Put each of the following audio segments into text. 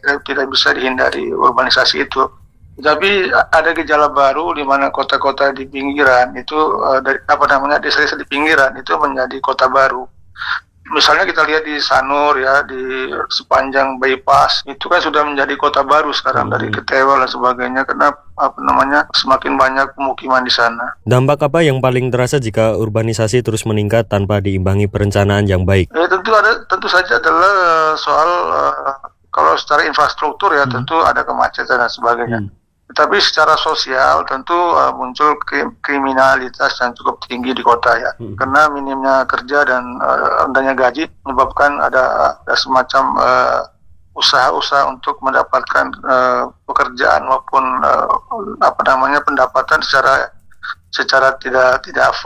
tidak bisa dihindari urbanisasi itu. Tapi ada gejala baru di mana kota-kota di pinggiran itu desa-desa di pinggiran itu menjadi kota baru. Misalnya kita lihat di Sanur ya, di sepanjang bypass itu kan sudah menjadi kota baru sekarang dari Ketewel dan sebagainya karena semakin banyak pemukiman di sana. Dampak apa yang paling terasa jika urbanisasi terus meningkat tanpa diimbangi perencanaan yang baik? Tentu saja adalah soal kalau secara infrastruktur ya tentu ada kemacetan dan sebagainya. Tetapi secara sosial tentu muncul kriminalitas yang cukup tinggi di kota ya, karena minimnya kerja dan rendahnya gaji menyebabkan ada semacam usaha-usaha untuk mendapatkan pekerjaan maupun pendapatan secara tidak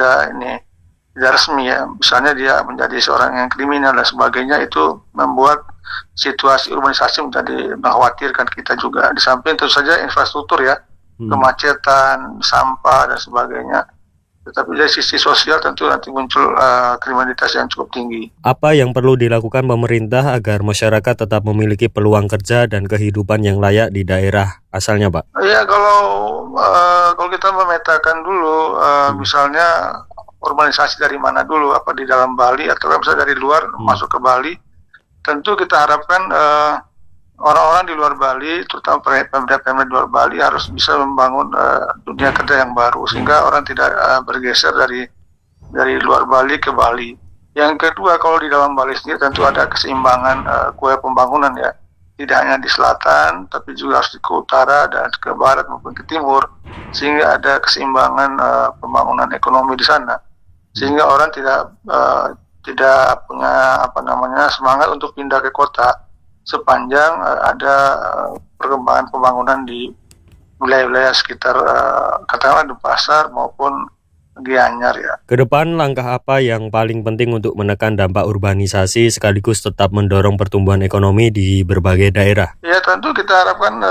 resmi ya. Misalnya dia menjadi seorang yang kriminal dan sebagainya, itu membuat situasi urbanisasi menjadi mengkhawatirkan kita juga. Di samping tentu saja infrastruktur ya, kemacetan, sampah dan sebagainya. Tetapi dari sisi sosial tentu nanti muncul kriminalitas yang cukup tinggi. Apa yang perlu dilakukan pemerintah agar masyarakat tetap memiliki peluang kerja dan kehidupan yang layak di daerah asalnya, Pak? Ya kalau kita memetakan dulu misalnya urbanisasi dari mana dulu, apa di dalam Bali atau misalnya dari luar masuk ke Bali. Tentu kita harapkan orang-orang di luar Bali, terutama pemda-pemda di luar Bali harus bisa membangun dunia kerja yang baru sehingga orang tidak bergeser dari luar Bali ke Bali. Yang kedua, kalau di dalam Bali sendiri tentu ada keseimbangan kue pembangunan ya, tidak hanya di selatan tapi juga harus ke utara dan ke barat maupun ke timur, sehingga ada keseimbangan pembangunan ekonomi di sana, sehingga orang tidak punya semangat untuk pindah ke kota sepanjang ada perkembangan pembangunan di wilayah-wilayah sekitar katakanlah Denpasar maupun Gianyar ya. Kedepan langkah apa yang paling penting untuk menekan dampak urbanisasi sekaligus tetap mendorong pertumbuhan ekonomi di berbagai daerah? Ya tentu kita harapkan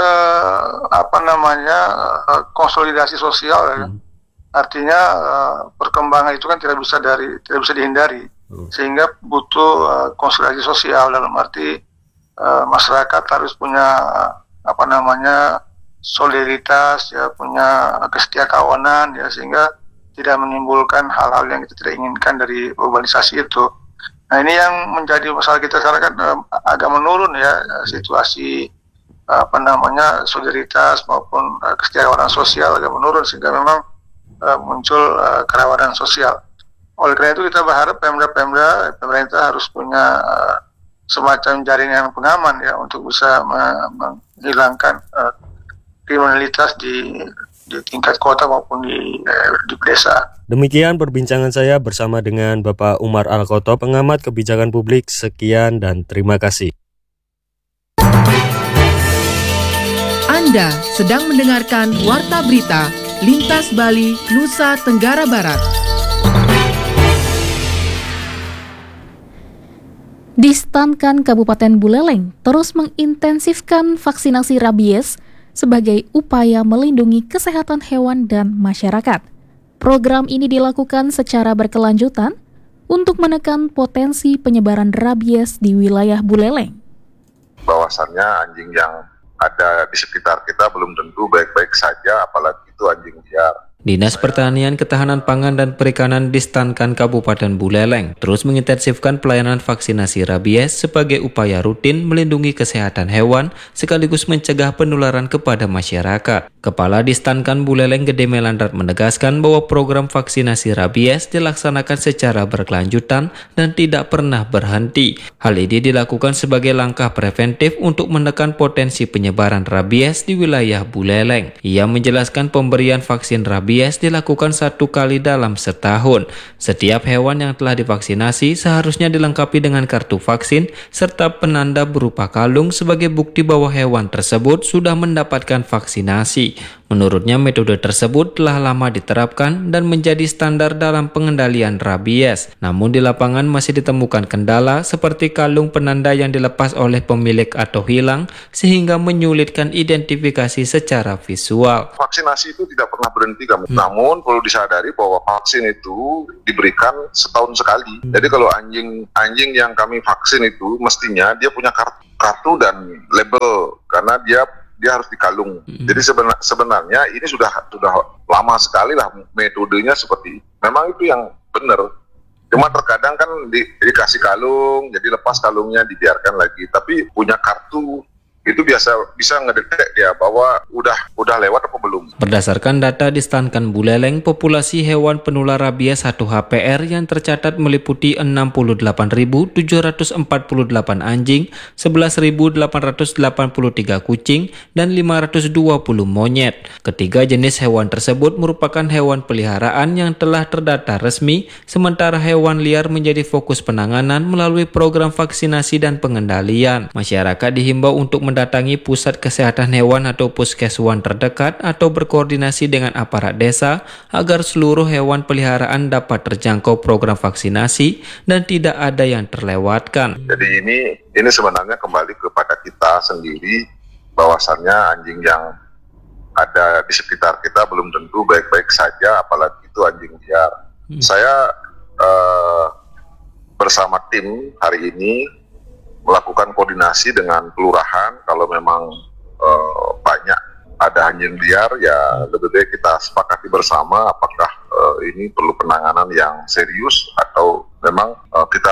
konsolidasi sosial ya. Artinya perkembangan itu kan tidak bisa dihindari. Sehingga butuh konsolidasi sosial, dalam arti masyarakat harus punya solidaritas ya, punya kesetiakawanan ya, sehingga tidak menimbulkan hal-hal yang kita tidak inginkan dari urbanisasi itu. Nah ini yang menjadi masalah kita sekarang kan agak menurun ya, situasi solidaritas maupun kesetiakawanan sosial agak menurun sehingga memang muncul kerawanan sosial. Oleh karena itu kita berharap pemerintah harus punya semacam jaringan pengaman ya untuk bisa menghilangkan kriminalitas di tingkat kota maupun di desa. Demikian perbincangan saya bersama dengan Bapak Umar Alkoto, pengamat kebijakan publik. Sekian dan terima kasih. Anda sedang mendengarkan Warta Berita Lintas Bali, Nusa Tenggara Barat. Di Stan-Kan Kabupaten Buleleng terus mengintensifkan vaksinasi rabies sebagai upaya melindungi kesehatan hewan dan masyarakat. Program ini dilakukan secara berkelanjutan untuk menekan potensi penyebaran rabies di wilayah Buleleng. Bahwasannya anjing yang ada di sekitar kita belum tentu baik-baik saja, apalagi itu anjing liar. Dinas Pertanian, Ketahanan Pangan dan Perikanan di Stan-Kan Kabupaten Buleleng terus mengintensifkan pelayanan vaksinasi rabies sebagai upaya rutin melindungi kesehatan hewan sekaligus mencegah penularan kepada masyarakat. Kepala di Stan-Kan Buleleng Gede Melandrat menegaskan bahwa program vaksinasi rabies dilaksanakan secara berkelanjutan dan tidak pernah berhenti. Hal ini dilakukan sebagai langkah preventif untuk menekan potensi penyebaran rabies di wilayah Buleleng. Ia menjelaskan pemberian vaksin rabies dilakukan 1 kali dalam setahun. Setiap hewan yang telah divaksinasi seharusnya dilengkapi dengan kartu vaksin serta penanda berupa kalung sebagai bukti bahwa hewan tersebut sudah mendapatkan vaksinasi. Menurutnya metode tersebut telah lama diterapkan dan menjadi standar dalam pengendalian rabies. Namun di lapangan masih ditemukan kendala seperti kalung penanda yang dilepas oleh pemilik atau hilang sehingga menyulitkan identifikasi secara visual. Vaksinasi itu tidak pernah berhenti kami. Namun perlu disadari bahwa vaksin itu diberikan setahun sekali. Jadi kalau anjing yang kami vaksin itu mestinya dia punya kartu dan label karena dia harus dikalung. Jadi sebenarnya ini sudah lama sekali lah metodenya seperti. Memang itu yang benar. Cuma terkadang kan dikasih kalung, jadi lepas kalungnya dibiarkan lagi. Tapi punya kartu itu bisa ngedetek ya bahwa udah lewat apa belum. Berdasarkan data di Stankan Buleleng, populasi hewan penular rabies 1 HPR yang tercatat meliputi 68.748 anjing, 11.883 kucing, dan 520 monyet. Ketiga jenis hewan tersebut merupakan hewan peliharaan yang telah terdata resmi, sementara hewan liar menjadi fokus penanganan melalui program vaksinasi dan pengendalian. Masyarakat dihimbau untuk mendatangi pusat kesehatan hewan atau puskeswan terdekat atau berkoordinasi dengan aparat desa agar seluruh hewan peliharaan dapat terjangkau program vaksinasi dan tidak ada yang terlewatkan. Jadi ini sebenarnya kembali kepada kita sendiri, bahwasannya anjing yang ada di sekitar kita belum tentu baik-baik saja, apalagi itu anjing liar. Saya bersama tim hari ini melakukan koordinasi dengan kelurahan. Kalau memang banyak ada anjing liar, ya lebih baik kita sepakati bersama apakah ini perlu penanganan yang serius atau memang kita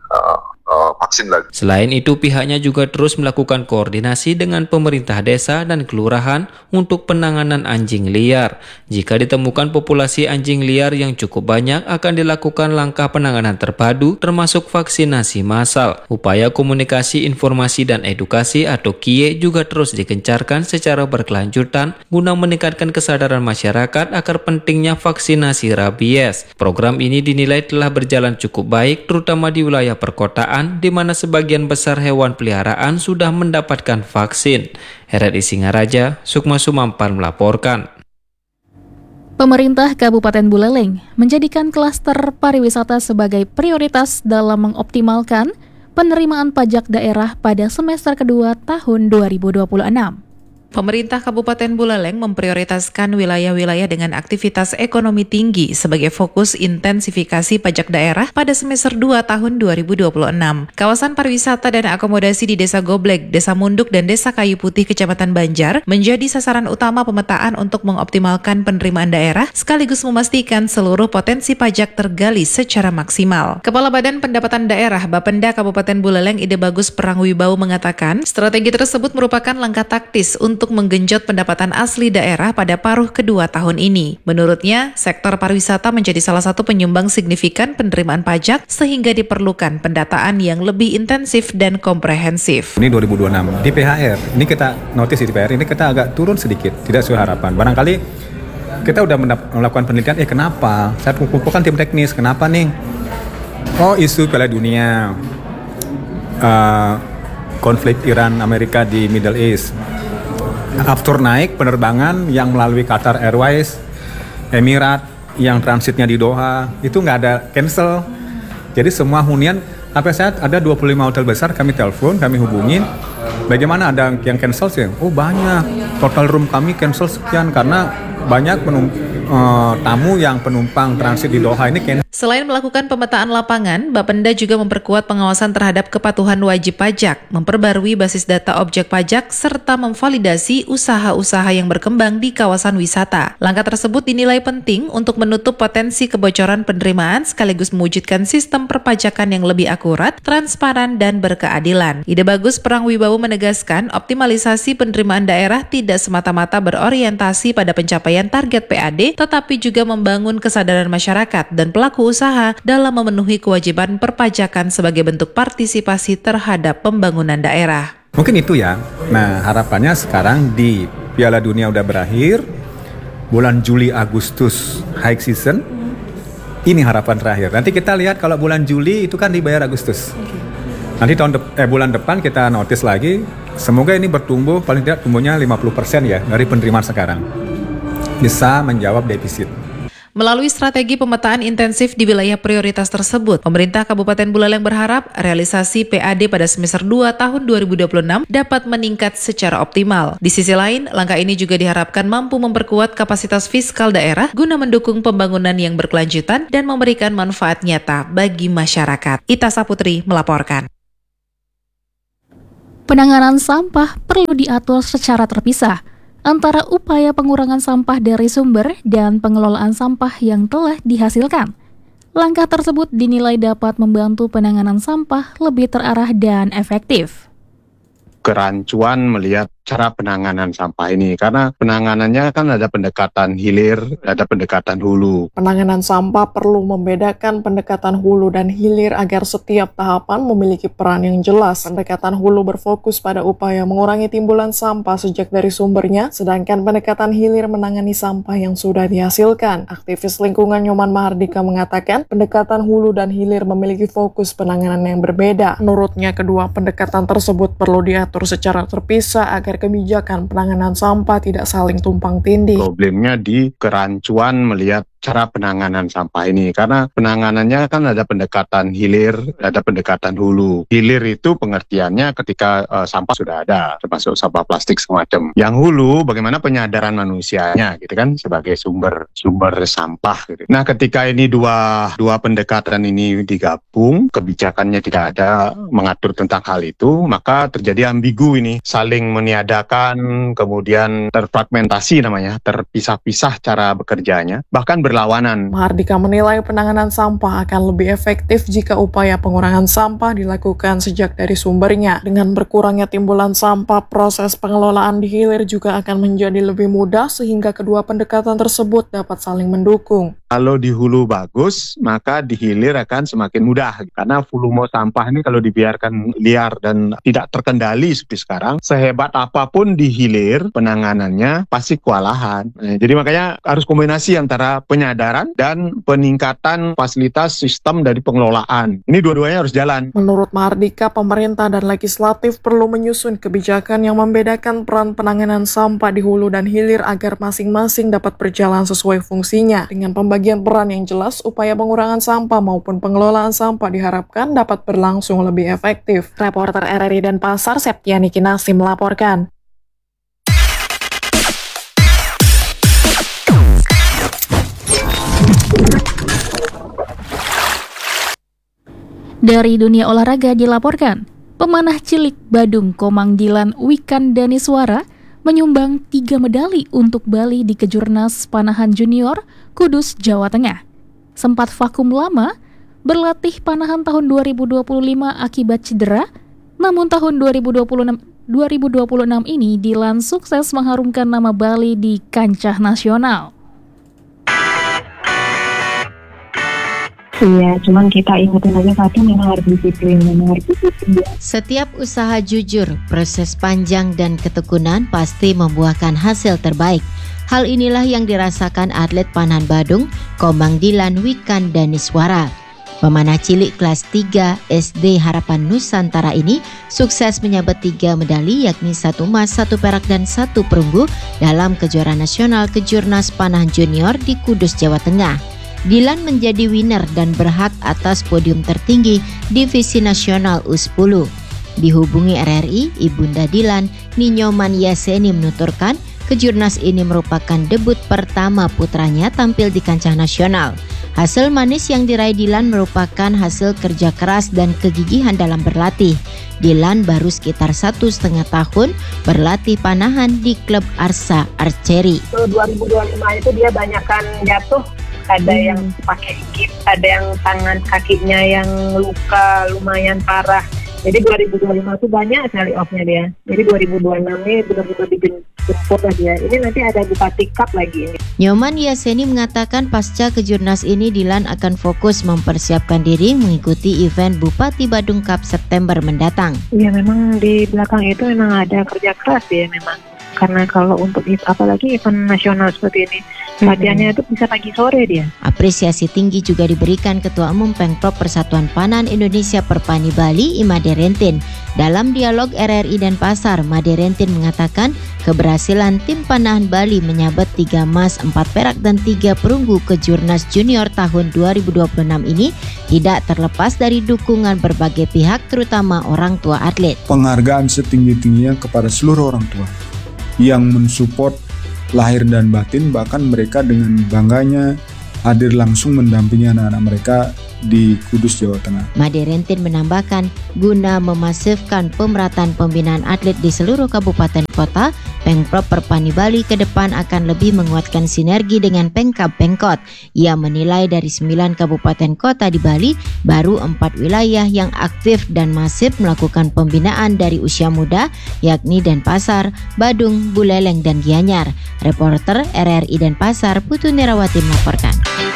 vaksin lagi. Selain itu, pihaknya juga terus melakukan koordinasi dengan pemerintah desa dan kelurahan untuk penanganan anjing liar. Jika ditemukan populasi anjing liar yang cukup banyak, akan dilakukan langkah penanganan terpadu termasuk vaksinasi massal. Upaya komunikasi, informasi, dan edukasi atau KIE juga terus digencarkan secara berkelanjutan guna meningkatkan kesadaran masyarakat akan pentingnya vaksinasi rabies. Program ini dinilai telah berjalan cukup baik, terutama di wilayah perkotaan, di mana sebagian besar hewan peliharaan sudah mendapatkan vaksin. RRI Singaraja, Sukma Sumampar melaporkan. Pemerintah Kabupaten Buleleng menjadikan klaster pariwisata sebagai prioritas dalam mengoptimalkan penerimaan pajak daerah pada semester kedua tahun 2026. Pemerintah Kabupaten Buleleng memprioritaskan wilayah-wilayah dengan aktivitas ekonomi tinggi sebagai fokus intensifikasi pajak daerah pada semester 2 tahun 2026. Kawasan pariwisata dan akomodasi di Desa Goblek, Desa Munduk, dan Desa Kayu Putih, Kecamatan Banjar menjadi sasaran utama pemetaan untuk mengoptimalkan penerimaan daerah sekaligus memastikan seluruh potensi pajak tergali secara maksimal. Kepala Badan Pendapatan Daerah Bapenda Kabupaten Buleleng Ide Bagus Prangwibau mengatakan, strategi tersebut merupakan langkah taktis untuk menggenjot pendapatan asli daerah pada paruh kedua tahun ini. Menurutnya, sektor pariwisata menjadi salah satu penyumbang signifikan penerimaan pajak sehingga diperlukan pendataan yang lebih intensif dan komprehensif. Ini 2026 di PHR, ini kita notice di PHR ini kita agak turun sedikit, tidak sesuai harapan. Barangkali kita udah melakukan penelitian, kenapa? Saya kumpulkan tim teknis, kenapa nih? Oh, isu Piala Dunia, konflik Iran Amerika di Middle East. After naik penerbangan yang melalui Qatar Airways, Emirat yang transitnya di Doha, itu nggak ada cancel. Jadi semua hunian, sampai saat ada 25 hotel besar, kami telepon, kami hubungin, bagaimana ada yang cancel sih? Oh banyak, total room kami cancel sekian, karena banyak tamu yang penumpang transit di Doha ini cancel. Selain melakukan pemetaan lapangan, Bapenda juga memperkuat pengawasan terhadap kepatuhan wajib pajak, memperbarui basis data objek pajak, serta memvalidasi usaha-usaha yang berkembang di kawasan wisata. Langkah tersebut dinilai penting untuk menutup potensi kebocoran penerimaan sekaligus mewujudkan sistem perpajakan yang lebih akurat, transparan, dan berkeadilan. Ide Bagus Prangwibau menegaskan optimalisasi penerimaan daerah tidak semata-mata berorientasi pada pencapaian target PAD, tetapi juga membangun kesadaran masyarakat dan pelaku usaha dalam memenuhi kewajiban perpajakan sebagai bentuk partisipasi terhadap pembangunan daerah. Mungkin itu ya. Nah, harapannya sekarang di Piala Dunia udah berakhir, bulan Juli Agustus high season. Ini harapan terakhir. Nanti kita lihat kalau bulan Juli itu kan dibayar Agustus. Nanti bulan depan kita notice lagi. Semoga ini bertumbuh, paling tidak tumbuhnya 50% ya dari penerimaan sekarang. bisa menjawab defisit. Melalui strategi pemetaan intensif di wilayah prioritas tersebut, pemerintah Kabupaten Buleleng berharap realisasi PAD pada semester 2 tahun 2026 dapat meningkat secara optimal. Di sisi lain, langkah ini juga diharapkan mampu memperkuat kapasitas fiskal daerah guna mendukung pembangunan yang berkelanjutan dan memberikan manfaat nyata bagi masyarakat. Ita Saputri melaporkan. Penanganan sampah perlu diatur secara terpisah antara upaya pengurangan sampah dari sumber dan pengelolaan sampah yang telah dihasilkan. Langkah tersebut dinilai dapat membantu penanganan sampah lebih terarah dan efektif. Kerancuan melihat cara penanganan sampah ini, karena penanganannya kan ada pendekatan hilir, ada pendekatan hulu. Penanganan sampah perlu membedakan pendekatan hulu dan hilir agar setiap tahapan memiliki peran yang jelas. Pendekatan hulu berfokus pada upaya mengurangi timbulan sampah sejak dari sumbernya, sedangkan pendekatan hilir menangani sampah yang sudah dihasilkan. Aktivis lingkungan Nyoman Mahardika mengatakan pendekatan hulu dan hilir memiliki fokus penanganan yang berbeda. Menurutnya, kedua pendekatan tersebut perlu diatur secara terpisah agar kebijakan penanganan sampah tidak saling tumpang tindih. Problemnya di kerancuan melihat cara penanganan sampah ini, karena penanganannya kan ada pendekatan hilir, ada pendekatan hulu. Hilir itu pengertiannya ketika sampah sudah ada, termasuk sampah plastik semacam. Yang hulu, bagaimana penyadaran manusianya, gitu kan, sebagai sumber sampah. Gitu. Nah, ketika ini dua pendekatan ini digabung, kebijakannya tidak ada mengatur tentang hal itu, maka terjadi ambigu ini, saling meniadakan, kemudian terfragmentasi namanya, terpisah-pisah cara bekerjanya, bahkan berlawanan. Mahardika menilai penanganan sampah akan lebih efektif jika upaya pengurangan sampah dilakukan sejak dari sumbernya. Dengan berkurangnya timbulan sampah, proses pengelolaan di hilir juga akan menjadi lebih mudah sehingga kedua pendekatan tersebut dapat saling mendukung. Kalau di hulu bagus, maka di hilir akan semakin mudah. Karena volume sampah ini kalau dibiarkan liar dan tidak terkendali seperti sekarang, sehebat apapun di hilir, penanganannya pasti kewalahan. Jadi makanya harus kombinasi antara penyadaran dan peningkatan fasilitas sistem dari pengelolaan. Ini dua-duanya harus jalan. Menurut Mahardika, pemerintah dan legislatif perlu menyusun kebijakan yang membedakan peran penanganan sampah di hulu dan hilir agar masing-masing dapat berjalan sesuai fungsinya. Dengan pembagian peran yang jelas, upaya pengurangan sampah maupun pengelolaan sampah diharapkan dapat berlangsung lebih efektif. Reporter RRI Denpasar, Septiani Kinasi melaporkan. Dari dunia olahraga dilaporkan, pemanah cilik Badung Komang Dilan Wikan Daniswara menyumbang 3 medali untuk Bali di Kejurnas Panahan Junior Kudus, Jawa Tengah. Sempat vakum lama berlatih panahan tahun 2025 akibat cedera, namun tahun 2026 ini Dilan sukses mengharumkan nama Bali di kancah nasional. Iya, cuman kita ingetin aja satu, memang harus disiplin. Setiap usaha jujur, proses panjang dan ketekunan pasti membuahkan hasil terbaik. Hal inilah yang dirasakan atlet panahan Badung, Komang Dilan Wikan Daniswara. Pemanah cilik kelas 3 SD Harapan Nusantara ini sukses menyabet 3 medali, yakni 1 emas, 1 perak, dan 1 perunggu dalam kejuaraan nasional Kejurnas Panahan Junior di Kudus, Jawa Tengah. Dilan menjadi winner dan berhak atas podium tertinggi Divisi Nasional U10. Dihubungi RRI, Ibunda Dilan, Ninyoman Yaseni menuturkan kejurnas ini merupakan debut pertama putranya tampil di kancah nasional. Hasil manis yang diraih Dilan merupakan hasil kerja keras dan kegigihan dalam berlatih. Dilan baru sekitar 1,5 tahun berlatih panahan di klub Arsa Archery. 2025 itu dia banyakkan jatuh. Ada yang pakai gips, ada yang tangan kakinya yang luka lumayan parah. Jadi 2025 itu banyak sekali off-nya dia. Jadi 2026 ini benar-benar dijemput lah dia. Ini nanti ada Bupati Cup lagi ini. Nyoman Yaseni mengatakan pasca kejurnas ini Dilan akan fokus mempersiapkan diri mengikuti event Bupati Badung Cup September mendatang. Iya, memang di belakang itu memang ada kerja keras ya memang. Karena kalau untuk apalagi event nasional seperti ini, latihannya itu bisa pagi sore dia. Apresiasi tinggi juga diberikan Ketua Umum Pengprov Persatuan Panahan Indonesia Perpani Bali, Imade Rentin. Dalam dialog RRI dan Pasar, Made Rentin mengatakan keberhasilan tim panahan Bali menyabet 3 emas, 4 perak dan 3 perunggu Kejurnas Junior tahun 2026 ini tidak terlepas dari dukungan berbagai pihak, terutama orang tua atlet. Penghargaan setinggi-tingginya kepada seluruh orang tua yang mensupport lahir dan batin, bahkan mereka dengan bangganya hadir langsung mendampingi anak-anak mereka di Kudus, Jawa Tengah. Made Rentin menambahkan, guna memasifkan pemerataan pembinaan atlet di seluruh kabupaten kota, Pengprov Perpani Bali ke depan akan lebih menguatkan sinergi dengan Pemkab Pemkot. Ia menilai dari 9 kabupaten kota di Bali, baru 4 wilayah yang aktif dan masif melakukan pembinaan dari usia muda, yakni Denpasar, Badung, Buleleng, dan Gianyar. Reporter RRI Denpasar, Putu Nirawati melaporkan.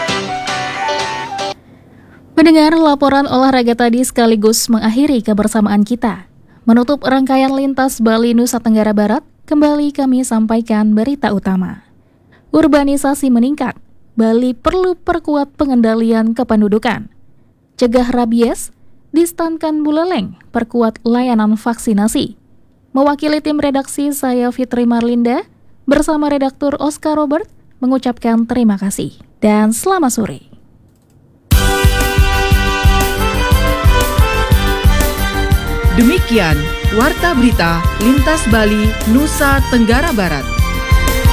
Mendengar laporan olahraga tadi sekaligus mengakhiri kebersamaan kita. Menutup rangkaian lintas Bali Nusa Tenggara Barat, kembali kami sampaikan berita utama. Urbanisasi meningkat, Bali perlu perkuat pengendalian kependudukan. Cegah rabies, distankan Buleleng, perkuat layanan vaksinasi. Mewakili tim redaksi saya Fitri Marlinda, bersama redaktur Oscar Robert, mengucapkan terima kasih dan selamat sore. Demikian Warta Berita Lintas Bali, Nusa Tenggara Barat.